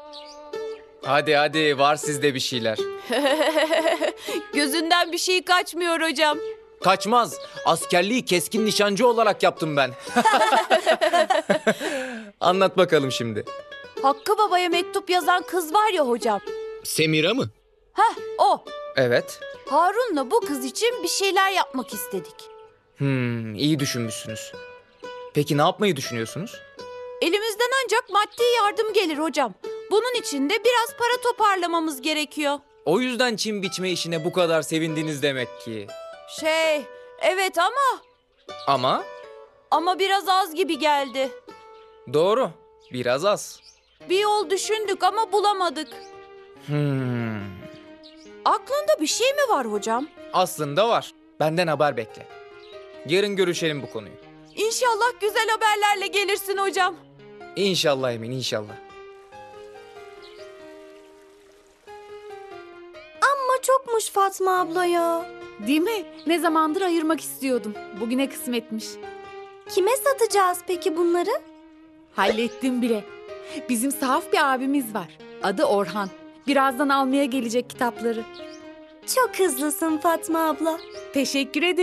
Hadi hadi, var sizde bir şeyler. Gözünden bir şey kaçmıyor hocam. Kaçmaz. Askerliği keskin nişancı olarak yaptım ben. Anlat bakalım şimdi. Hakkı Baba'ya mektup yazan kız var ya hocam. Semira mı? Heh, o. Evet. Harun'la bu kız için bir şeyler yapmak istedik. İyi düşünmüşsünüz. Peki ne yapmayı düşünüyorsunuz? Elimizden ancak maddi yardım gelir hocam. Bunun için de biraz para toparlamamız gerekiyor. O yüzden çim biçme işine bu kadar sevindiniz demek ki. Evet Ama ama biraz az gibi geldi. doğru, biraz az. Bir yol düşündük ama bulamadık. Aklında bir şey mi var hocam? Aslında var. Benden haber bekle. Yarın görüşelim bu konuyu. İnşallah güzel haberlerle gelirsin hocam. İnşallah Emin, inşallah. Ama çokmuş Fatma abla ya. Değil mi? Ne zamandır ayırmak istiyordum. Bugüne kısmetmiş. Kime satacağız peki bunları? Hallettim bile. Bizim sahaf bir abimiz var. Adı Orhan. Birazdan almaya gelecek kitapları. Çok hızlısın Fatma abla. Teşekkür ederim.